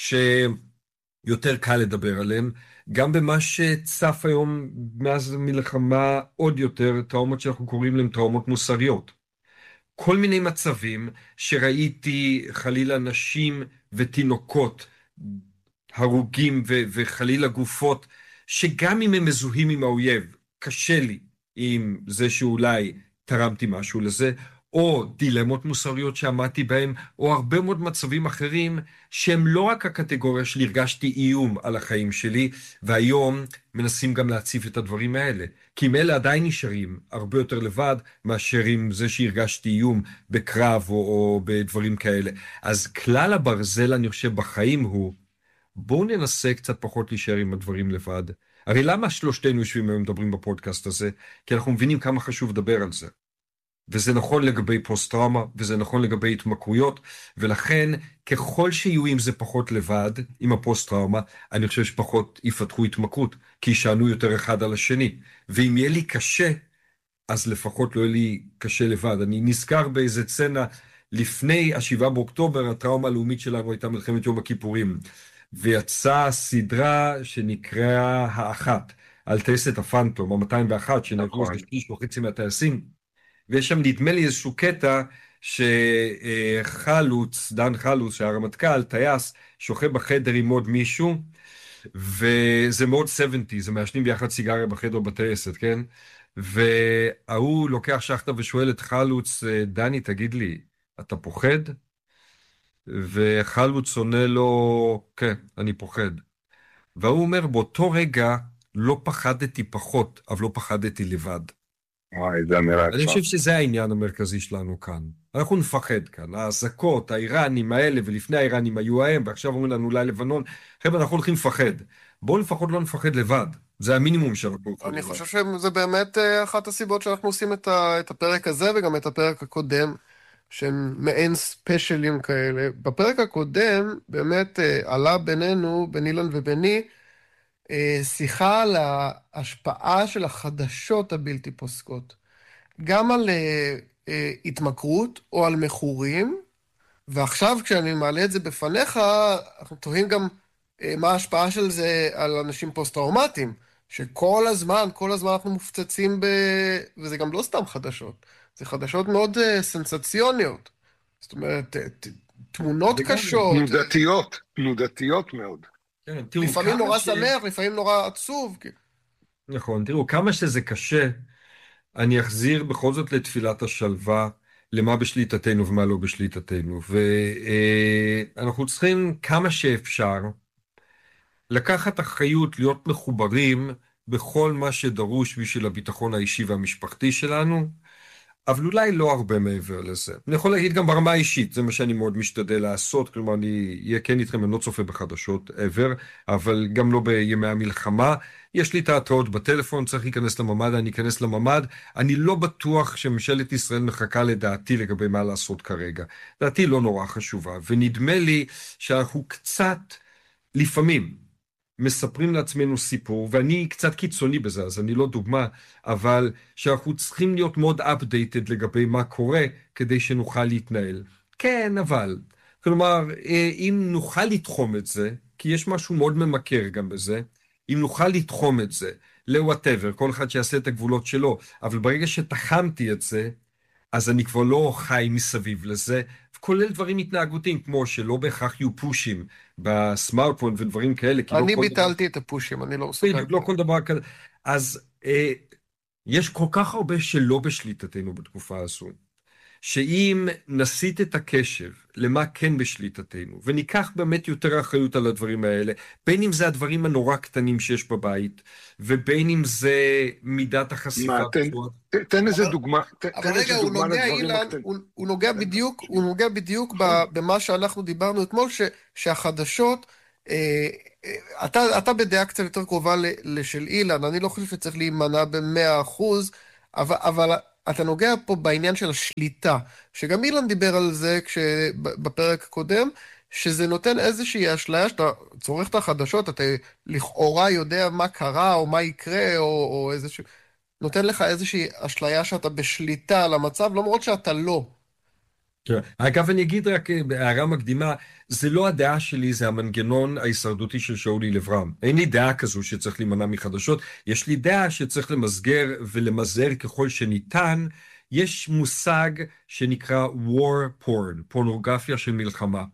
שיותר קל לדבר עליהן, גם במה שצף היום מאז מלחמה עוד יותר, טראומות שאנחנו קוראים להן טראומות מוסריות. כל מיני מצבים שראיתי חלילה נשים ותינוקות, הרוגים ו- וחלילה גופות, שגם אם הם מזוהים עם האויב, קשה לי עם זה שאולי תרמתי משהו לזה, או דילמות מוסריות שעמדתי בהם, או הרבה מאוד מצבים אחרים, שהם לא רק הקטגוריה של הרגשתי איום על החיים שלי, והיום מנסים גם להציף את הדברים האלה. כי אם אלה עדיין נשארים הרבה יותר לבד, מאשר עם זה שהרגשתי איום בקרב או, או בדברים כאלה. אז כלל הברזל, אני חושב, בחיים הוא, בואו ננסה קצת פחות להישאר עם הדברים לבד. הרי למה שלושתנו יושבים היום מדברים בפודקאסט הזה? כי אנחנו מבינים כמה חשוב לדבר על זה. וזה נכון לגבי פוסט-טראומה, וזה נכון לגבי התמכרויות, ולכן ככל שיהיו עם זה פחות לבד, עם הפוסט-טראומה, אני חושב שפחות יפתחו התמכרות, כי ישענו יותר אחד על השני. ואם יהיה לי קשה, אז לפחות לא יהיה לי קשה לבד. אני נזכר באיזה צנה, לפני השבעה באוקטובר, הטראומה הלאומית שלנו הייתה מלחמת יום הכיפורים, ויצאה סדרה שנקראה האחת, על טייסת הפנטום, ה-מאתיים ואחת, שנהרגו איזה שליש וחצי מהטייסים, ויש שם נדמה לי איזשהו קטע שחלוץ, דן חלוץ, שהרמטכ"ל, טייס, שוכב בחדר עם עוד מישהו, וזה מאוד שבעים, זה מעשנים ביחד סיגריה בחדר בטייסת, כן? והוא לוקח שחטה ושואל את חלוץ, דני, תגיד לי, אתה פוחד? וחלוץ עונה לו, כן, אני פוחד. והוא אומר, באותו רגע לא פחדתי פחות, אבל לא פחדתי לבד. וואי, זה אמירה אני חושב שזה העניין המרכזי שלנו כאן. אנחנו נפחד כאן, ההזקות, האיראנים האלה, ולפני האיראנים היו ההם, ועכשיו אומרים לנו אולי לבנון, חבר'ה, אנחנו הולכים לפחד. בואו לפחות לא נפחד לבד. זה המינימום שאנחנו... אני חושב שזה באמת אחת הסיבות שאנחנו עושים את הפרק הזה, וגם את הפרק הקודם, שהם מעין ספיישלים כאלה. בפרק הקודם באמת עלה בינינו, בין אילן וביני, שיחה על ההשפעה של החדשות הבלתי פוסקות. גם על התמכרות או על מכורים, ועכשיו כשאני מעלה את זה בפניך, אנחנו תוהים גם מה ההשפעה של זה על אנשים פוסט-טראומטיים, שכל הזמן, כל הזמן אנחנו מופצצים ב... וזה גם לא סתם חדשות, זה חדשות מאוד סנסציוניות. זאת אומרת, תמונות קשות. תנודתיות, תנודתיות מאוד. כן, תראו, לפעמים נורא ש... שמח, לפעמים נורא עצוב. נכון, תראו, כמה שזה קשה, אני אחזיר בכל זאת לתפילת השלווה, למה בשליטתנו ומה לא בשליטתנו. ואנחנו צריכים כמה שאפשר לקחת אחריות, להיות מחוברים בכל מה שדרוש בשביל הביטחון האישי והמשפחתי שלנו, אבל אולי לא הרבה מעבר לזה. אני יכול להגיד גם ברמה האישית, זה מה שאני מאוד משתדל לעשות, כלומר אני אהיה כן איתכם, אני לא צופה בחדשות ever, אבל גם לא בימי המלחמה. יש לי את ההתראות בטלפון, צריך להיכנס לממד, אני אכנס לממד. אני לא בטוח שממשלת ישראל מחכה לדעתי לגבי מה לעשות כרגע. דעתי לא נורא חשובה, ונדמה לי שאנחנו קצת, לפעמים, מספרים לעצמנו סיפור, ואני קצת קיצוני בזה, אז אני לא דוגמה, אבל שאנחנו צריכים להיות מאוד updated לגבי מה קורה, כדי שנוכל להתנהל. כן, אבל, כלומר, אם נוכל לתחום את זה, כי יש משהו מאוד ממכר גם בזה, אם נוכל לתחום את זה, ל-whatever, כל אחד שיעשה את הגבולות שלו, אבל ברגע שתחמתי את זה, אז אני כבר לא חי מסביב לזה, כולל דברים התנהגותיים, כמו שלא בהכרח יהיו פושים בסמארטפון ודברים כאלה. אני ביטלתי את הפושים, אני לא מסוגל. לא כל דבר כזה. אז אה, יש כל כך הרבה שלא בשליטתנו בתקופה הזו, שאם נסיט את הקשב למה כן בשליטתנו, וניקח באמת יותר אחריות על הדברים האלה, בין אם זה הדברים הנורא קטנים שיש בבית, ובין אם זה מידת החשיפה. מה, תן, תן איזה דוגמה. אבל רגע, הוא נוגע, אילן, הוא נוגע בדיוק, הוא נוגע בדיוק במה שאנחנו דיברנו אתמול, שהחדשות, אתה, אתה בדעה קצת יותר קרובה לשל אילן, אני לא חושב שצריך להימנע ב-מאה אחוז, אבל, אבל אתה נוגע פה בעניין של השליטה, שגם אילן דיבר על זה בפרק הקודם, שזה נותן איזושהי אשליה, שאתה צורך את החדשות, אתה לכאורה יודע מה קרה או מה יקרה, או, או איזשהו, נותן לך איזושהי אשליה שאתה בשליטה על המצב, למרות שאתה לא. כן. אגב, אני אגיד רק הערה מקדימה, זה לא הדעה שלי, זה המנגנון ההישרדותי של שאולי לברם. אין לי דעה כזו שצריך להימנע מחדשות, יש לי דעה שצריך למסגר ולמזער ככל שניתן. יש מושג שנקרא war porn, פורנוגרפיה של מלחמה.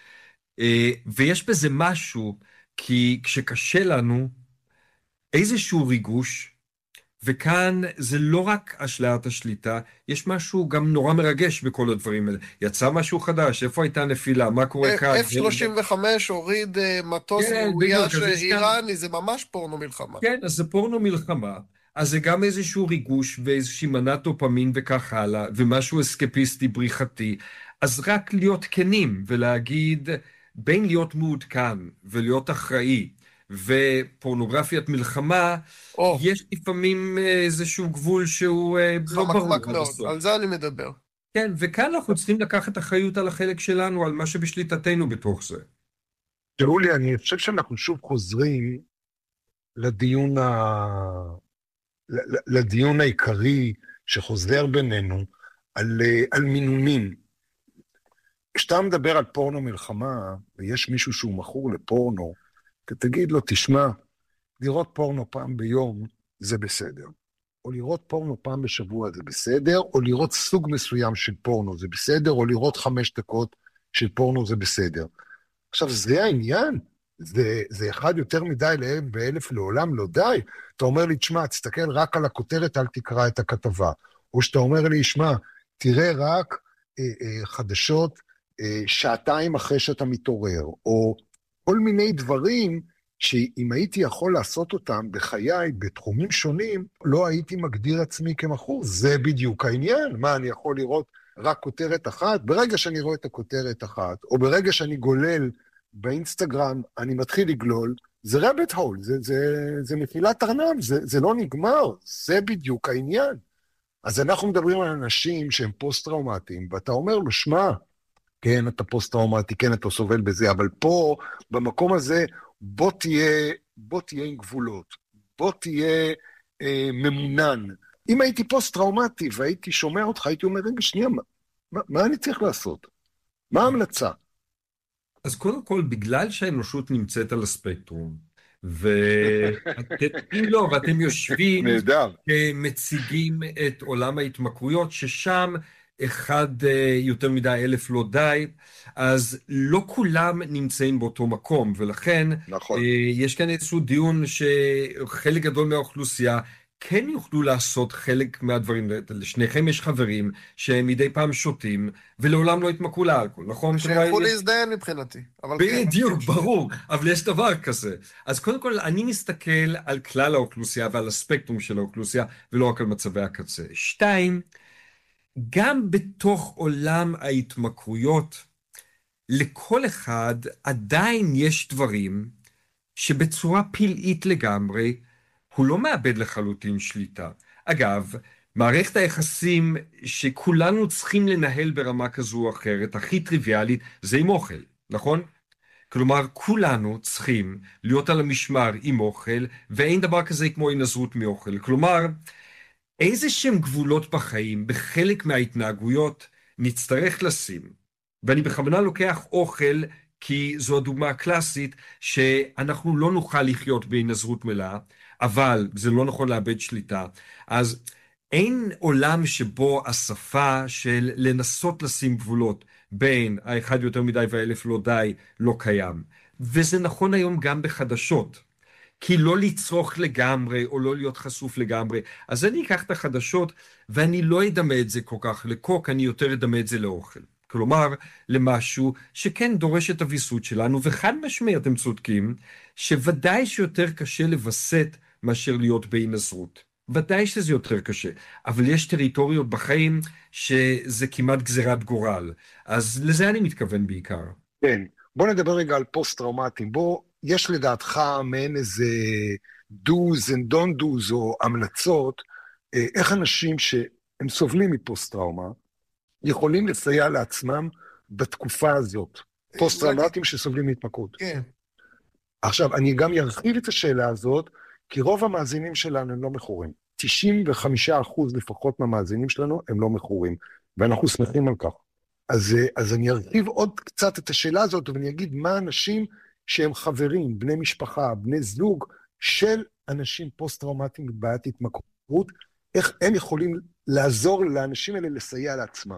ויש בזה משהו, כי כשקשה לנו, איזשהו ריגוש, וכאן זה לא רק אשליית השליטה, יש משהו גם נורא מרגש בכל הדברים האלה. יצא משהו חדש, איפה הייתה נפילה, מה קורה כאן? אף שלושים וחמש הוריד מטוס מאויש איראני, זה ממש פורנו מלחמה. כן, אז זה פורנו מלחמה, אז זה גם איזשהו ריגוש ואיזושהי מנת דופמין וכך הלאה, ומשהו אסקפיסטי בריחתי. אז רק להיות כנים ולהגיד, בין להיות מעודכן ולהיות אחראי, ופורנוגרפיית מלחמה, oh. יש לפעמים איזשהו גבול שהוא לא ברור. על זה אני מדבר. כן, וכאן אנחנו צריכים לקחת אחריות על החלק שלנו, על מה שבשליטתנו בתוך זה. תראו לי, אני חושב שאנחנו שוב חוזרים לדיון, ה... לדיון העיקרי שחוזר בינינו, על, על מינונים. כשאתה מדבר על פורנו מלחמה, ויש מישהו שהוא מכור לפורנו, תגיד לו, תשמע, לראות פורנו פעם ביום זה בסדר. או לראות פורנו פעם בשבוע זה בסדר, או לראות סוג מסוים של פורנו זה בסדר, או לראות חמש דקות של פורנו זה בסדר. עכשיו, זה העניין. זה, זה אחד יותר מדי להם באלף לעולם לא די. אתה אומר לי, תשמע, תסתכל רק על הכותרת, אל תקרא את הכתבה. או שאתה אומר לי, תשמע, תראה רק אה, אה, חדשות אה, שעתיים אחרי שאתה מתעורר, או כל מיני דברים שאם הייתי יכול לעשות אותם בחיי, בתחומים שונים, לא הייתי מגדיר עצמי כמכור. זה בדיוק העניין. מה, אני יכול לראות רק כותרת אחת? ברגע שאני רואה את הכותרת אחת, או ברגע שאני גולל באינסטגרם, אני מתחיל לגלול, זה רבט הול, זה, זה, זה נפילת ארנב, זה, זה לא נגמר. זה בדיוק העניין. אז אנחנו מדברים על אנשים שהם פוסט-טראומטיים, ואתה אומר לו, שמע, כן, אתה פוסט-טראומטי, כן, אתה סובל בזה, אבל פה, במקום הזה, בוא תהיה, בוא תהיה עם גבולות, בוא תהיה אה, ממונן. אם הייתי פוסט-טראומטי והייתי שומע אותך, הייתי אומר, רגע, שנייה, מה, מה, מה אני צריך לעשות? מה ההמלצה? אז קודם כל, בגלל שהאנושות נמצאת על הספקטרום, ואתם לא, ואתם יושבים, נהדר. מציגים את עולם ההתמכרויות, ששם אחד יותר מדי אלף לא די, אז לא כולם נמצאים באותו מקום, ולכן נכון. יש כאן איזשהו דיון שחלק גדול מהאוכלוסייה כן יוכלו לעשות חלק מהדברים. לשניכם יש חברים שהם מדי פעם שותים, ולעולם לא יתמכרו לאלכוהול, נכון? שיכול להזדיין מבחינתי. בדיוק, ברור, אבל יש דבר כזה. אז קודם כל, אני מסתכל על כלל האוכלוסייה ועל הספקטרום של האוכלוסייה, ולא רק על מצבי הקצה. שתיים, גם בתוך עולם ההתמכרויות, לכל אחד עדיין יש דברים שבצורה פלאית לגמרי, הוא לא מאבד לחלוטין שליטה. אגב, מערכת היחסים שכולנו צריכים לנהל ברמה כזו או אחרת, הכי טריוויאלית, זה עם אוכל, נכון? כלומר, כולנו צריכים להיות על המשמר עם אוכל, ואין דבר כזה כמו הינזרות מאוכל. כלומר, איזה שהם גבולות בחיים, בחלק מההתנהגויות, נצטרך לשים. ואני בכוונה לוקח אוכל, כי זו הדוגמה הקלאסית, שאנחנו לא נוכל לחיות בהינזרות מלאה, אבל זה לא נכון לאבד שליטה. אז אין עולם שבו השפה של לנסות לשים גבולות בין האחד יותר מדי והאלף לא די לא קיים. וזה נכון היום גם בחדשות. כי לא לצרוך לגמרי או לא להיות חשוף לגמרי. אז אני אקח את החדשות ואני לא אדמה את זה כל כך לקוק, אני יותר אדמה את זה לאוכל. כלומר, למשהו שכן דורש את הוויסות שלנו, וחד משמעי אתם צודקים, שוודאי שיותר קשה לבסט מאשר להיות בהינזרות. ודאי שזה יותר קשה, אבל יש טריטוריות בחיים שזה כמעט גזירת גורל. אז לזה אני מתכוון בעיקר. כן, בוא נדבר רגע על פוסט-טראומטיים. בוא, יש לדעתך מעין איזה do's and don't do's או המלצות, איך אנשים שהם סובלים מפוסט-טראומה, יכולים לסייע לעצמם בתקופה הזאת. פוסט-טראומטיים שסובלים מהתמכרות. כן. עכשיו, אני גם ארחיב את השאלה הזאת, כי רוב המאזינים שלנו הם לא מכורים. תשעים וחמישה אחוז לפחות מהמאזינים שלנו הם לא מכורים, ואנחנו שמחים על כך. אז, אז אני ארחיב עוד קצת את השאלה הזאת, ואני אגיד מה אנשים שהם חברים, בני משפחה, בני זוג, של אנשים פוסט-טראומטיים בבעיית התמכרות, איך הם יכולים לעזור לאנשים האלה לסייע לעצמם.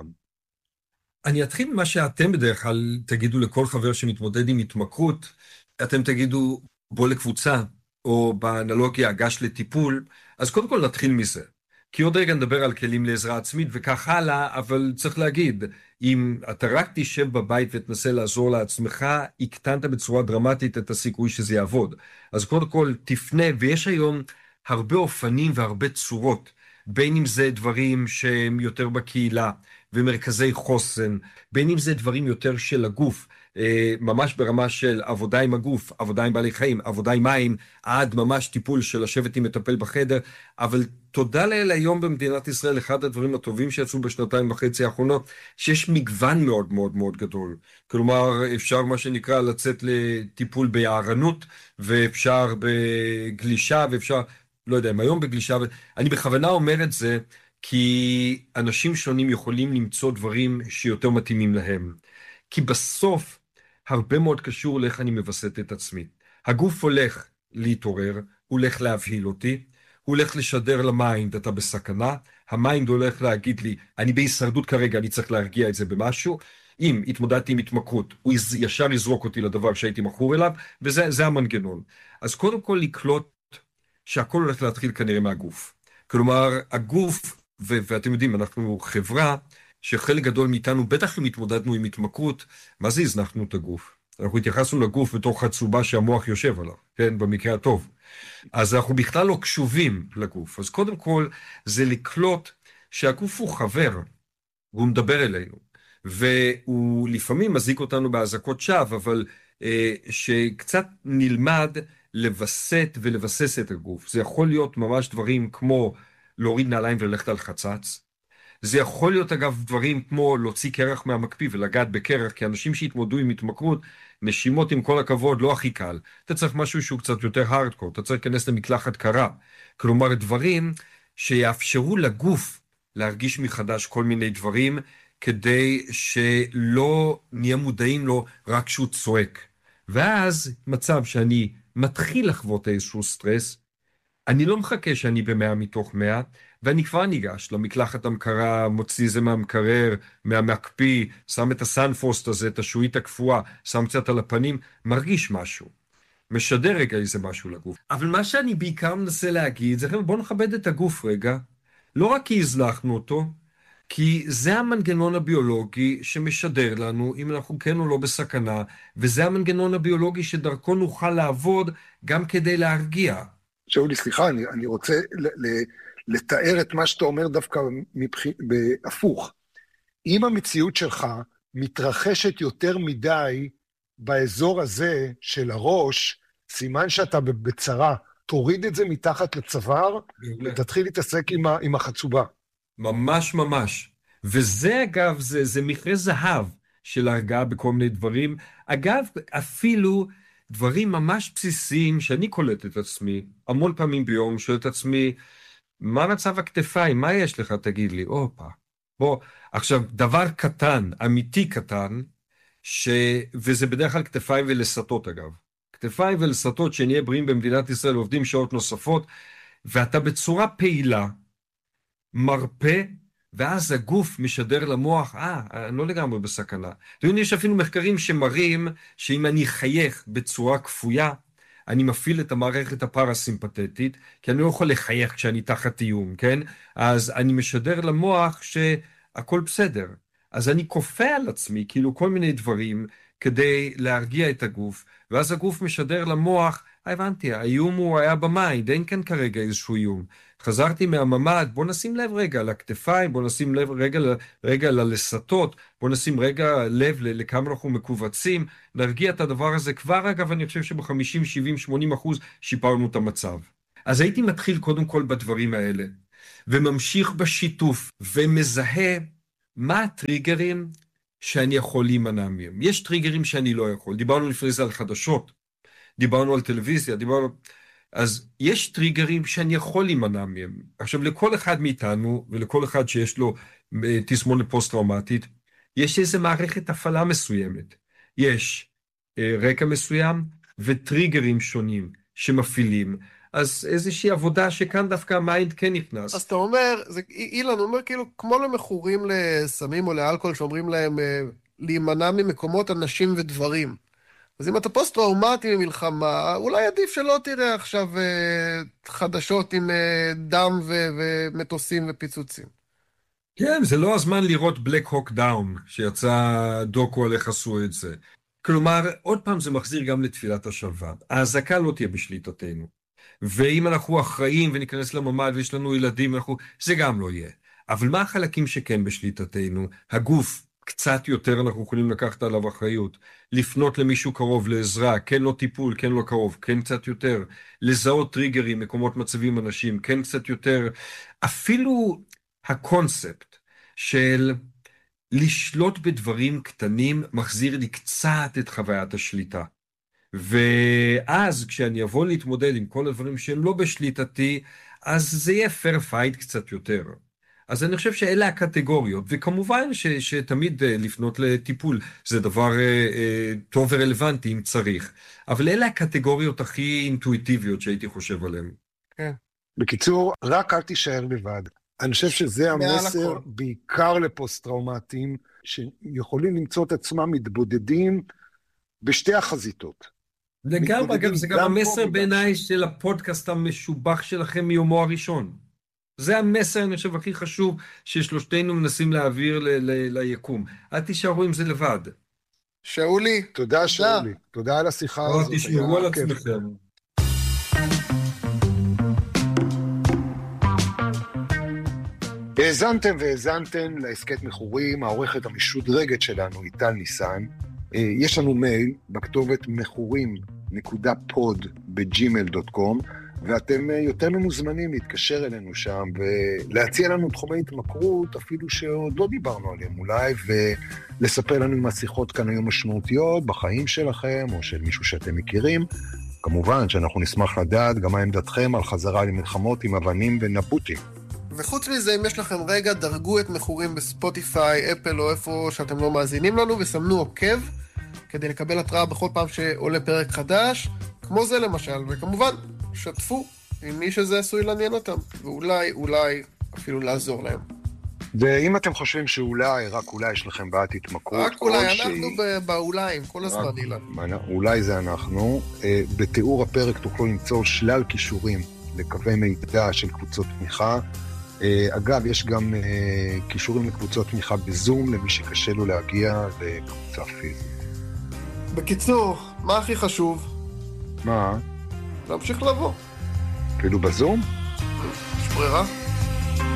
אני אתחיל ממה שאתם בדרך כלל תגידו לכל חבר שמתמודד עם התמכרות, אתם תגידו בוא לקבוצה, או באנלוגיה הגש לטיפול, אז קודם כל נתחיל מזה. כי עוד רגע נדבר על כלים לעזרה עצמית וכך הלאה, אבל צריך להגיד, אם אתה רק תשב בבית ותנסה לעזור לעצמך, הקטנת בצורה דרמטית את הסיכוי שזה יעבוד. אז קודם כל תפנה, ויש היום הרבה אופנים והרבה צורות, בין אם זה דברים שהם יותר בקהילה ומרכזי חוסן, בין אם זה דברים יותר של הגוף, ממש ברמה של עבודה עם הגוף, עבודה עם בעלי חיים, עבודה עם מים, עד ממש טיפול של לשבת עם מטפל בחדר, אבל תודה לאל היום במדינת ישראל, אחד הדברים הטובים שיצאו בשנתיים וחצי האחרונות, שיש מגוון מאוד מאוד מאוד גדול. כלומר, אפשר מה שנקרא לצאת לטיפול ביערנות, ואפשר בגלישה, ואפשר, לא יודע, היום בגלישה, אני בכוונה אומר את זה, כי אנשים שונים יכולים למצוא דברים שיותר מתאימים להם. כי בסוף, הרבה מאוד קשור לאיך אני מבסט את עצמי. הגוף הולך להתעורר, הוא הולך להבהיל אותי, הוא הולך לשדר למיינד, אתה בסכנה, המיינד הולך להגיד לי, אני בהישרדות כרגע, אני צריך להרגיע את זה במשהו, אם התמודדתי עם התמכרות, הוא ישר יזרוק אותי לדבר שהייתי מכור אליו, וזה זה המנגנון. אז קודם כל לקלוט שהכל הולך להתחיל כנראה מהגוף. כלומר, הגוף, ו- ואתם יודעים, אנחנו חברה, שחלק גדול מאיתנו, בטח אם התמודדנו עם התמכרות, מה זה הזנחנו את הגוף? אנחנו התייחסנו לגוף בתור חצובה שהמוח יושב עליו, כן, במקרה הטוב. אז אנחנו בכלל לא קשובים לגוף. אז קודם כל, זה לקלוט שהגוף הוא חבר, והוא מדבר אלינו, והוא לפעמים מזיק אותנו בהזקות שווא, אבל אה, שקצת נלמד לבסט ולבסס את הגוף. זה יכול להיות ממש דברים כמו להוריד נעליים וללכת על חצץ. זה יכול להיות אגב דברים כמו להוציא קרח מהמקפיא ולגעת בקרח, כי אנשים שהתמודדו עם התמכרות, נשימות עם כל הכבוד לא הכי קל. אתה צריך משהו שהוא קצת יותר הארדקור, אתה צריך להיכנס למקלחת קרה. כלומר, דברים שיאפשרו לגוף להרגיש מחדש כל מיני דברים, כדי שלא נהיה מודעים לו רק כשהוא צועק. ואז מצב שאני מתחיל לחוות איזשהו סטרס, אני לא מחכה שאני במאה מתוך מאה, ואני כבר ניגש למקלחת המקרה, מוציא זה מהמקרר, מהמקפיא, שם את הסנפרוסט הזה, את השעועית הקפואה, שם קצת על הפנים, מרגיש משהו. משדר רגע איזה משהו לגוף. אבל מה שאני בעיקר מנסה להגיד, זה בואו נכבד את הגוף רגע, לא רק כי הזנחנו אותו, כי זה המנגנון הביולוגי שמשדר לנו אם אנחנו כן או לא בסכנה, וזה המנגנון הביולוגי שדרכו נוכל לעבוד גם כדי להרגיע. שאולי, סליחה, אני, אני רוצה ל, ל, לתאר את מה שאתה אומר דווקא מבח... בהפוך. אם המציאות שלך מתרחשת יותר מדי באזור הזה של הראש, סימן שאתה בצרה, תוריד את זה מתחת לצוואר, ותתחיל להתעסק עם, ה, עם החצובה. ממש ממש. וזה אגב, זה, זה מכרה זהב של ההרגעה בכל מיני דברים. אגב, אפילו דברים ממש בסיסיים שאני קולט את עצמי, המון פעמים ביום, שואל את עצמי, מה מצב הכתפיים? מה יש לך? תגיד לי, אופה. בוא, עכשיו, דבר קטן, אמיתי קטן, ש... וזה בדרך כלל כתפיים ולסתות אגב. כתפיים ולסתות שנהיה בריאים במדינת ישראל, עובדים שעות נוספות, ואתה בצורה פעילה, מרפא, ואז הגוף משדר למוח, אה, אני לא לגמרי בסכנה. יש אפילו מחקרים שמראים שאם אני חייך בצורה כפויה, אני מפעיל את המערכת הפרסימפטית, כי אני לא יכול לחייך כשאני תחת איום, כן? אז אני משדר למוח שהכל בסדר. אז אני כופה על עצמי, כאילו כל מיני דברים, כדי להרגיע את הגוף, ואז הגוף משדר למוח, הבנתי, האיום הוא היה במיינד, אין כאן כרגע איזשהו איום. חזרתי מהממד, בוא נשים לב רגע לכתפיים, בוא נשים לב רגע, רגע ללסתות, בוא נשים רגע לב לכמה אנחנו מקובצים, נרגיע את הדבר הזה כבר, אגב, אני חושב שב-חמישים, שבעים, שמונים אחוז שיפרנו את המצב. אז הייתי מתחיל קודם כל בדברים האלה, וממשיך בשיתוף, ומזהה מה הטריגרים שאני יכול להימנע מהם. יש טריגרים שאני לא יכול, דיברנו לפני זה על חדשות, דיברנו על טלוויזיה, דיברנו... אז יש טריגרים שאני יכול להימנע מהם. עכשיו, לכל אחד מאיתנו, ולכל אחד שיש לו תסמונת פוסט-טראומטית, יש איזו מערכת הפעלה מסוימת. יש אה, רקע מסוים וטריגרים שונים שמפעילים. אז איזושהי עבודה שכאן דווקא המיינד כן נכנס. אז אתה אומר, זה, אילן, הוא אומר כאילו, כמו למכורים לסמים או לאלכוהול, שאומרים להם אה, להימנע ממקומות, אנשים ודברים. אז אם אתה פוסט-טראומטי ממלחמה, אולי עדיף שלא תראה עכשיו אה, חדשות עם אה, דם ו- ומטוסים ופיצוצים. כן, זה לא הזמן לראות בלק הוק דאון, שיצא דוקו על איך עשו את זה. כלומר, עוד פעם זה מחזיר גם לתפילת השלווה. ההזקה לא תהיה בשליטתנו. ואם אנחנו אחראים וניכנס לממד ויש לנו ילדים, אנחנו... זה גם לא יהיה. אבל מה החלקים שכן בשליטתנו? הגוף. קצת יותר אנחנו יכולים לקחת עליו אחריות, לפנות למישהו קרוב לעזרה, כן לא טיפול, כן לא קרוב, כן קצת יותר, לזהות טריגרים, מקומות מצבים אנשים, כן קצת יותר, אפילו הקונספט של לשלוט בדברים קטנים מחזיר לי קצת את חוויית השליטה. ואז כשאני אבוא להתמודד עם כל הדברים שהם לא בשליטתי, אז זה יהיה fair fight קצת יותר. אז אני חושב שאלה הקטגוריות, וכמובן ש, שתמיד לפנות לטיפול זה דבר אה, אה, טוב ורלוונטי אם צריך, אבל אלה הקטגוריות הכי אינטואיטיביות שהייתי חושב עליהן. כן. בקיצור, רק אל תישאר לבד. אני חושב שזה המסר בעיקר לפוסט-טראומטיים, שיכולים למצוא את עצמם מתבודדים בשתי החזיתות. לגמרי, אגב, זה גם המסר בעיניי של הפודקאסט המשובח שלכם מיומו הראשון. זה המסר, אני חושב, הכי חשוב ששלושתנו מנסים להעביר ל- ל- ליקום. אל תישארו עם זה לבד. שאולי. תודה, שאולי. תודה על השיחה הזאת. תשמרו על עצמכם. האזנתם והאזנתם להסכת מכורים, העורכת המשודרגת שלנו היא טל ניסן. יש לנו מייל בכתובת מכורים נקודה פוד בג'ימייל דוט קום. ואתם יותר ממוזמנים להתקשר אלינו שם ולהציע לנו תחומי התמכרות, אפילו שעוד לא דיברנו עליהם אולי, ולספר לנו אם השיחות כאן היו משמעותיות בחיים שלכם או של מישהו שאתם מכירים. כמובן שאנחנו נשמח לדעת גם מה עמדתכם על חזרה למלחמות עם אבנים ונבוטים. וחוץ מזה, אם יש לכם רגע, דרגו את מכורים בספוטיפיי, אפל או איפה שאתם לא מאזינים לנו, וסמנו עוקב כדי לקבל התראה בכל פעם שעולה פרק חדש, כמו זה למשל, וכמובן, שתפו עם מי שזה עשוי לעניין אותם, ואולי, אולי אפילו לעזור להם. ואם אתם חושבים שאולי, רק אולי יש לכם בעיית התמכרות, רק אולי, אנחנו ש... באוליים, כל הזמן אילן. אולי זה אנחנו. בתיאור הפרק תוכלו למצוא שלל קישורים לקווי מידע של קבוצות תמיכה. אגב, יש גם קישורים לקבוצות תמיכה בזום, למי שקשה לו להגיע לקבוצה פיזית. בקיצור, מה הכי חשוב? מה? להמשיך לבוא. אפילו בזום? יש ברירה?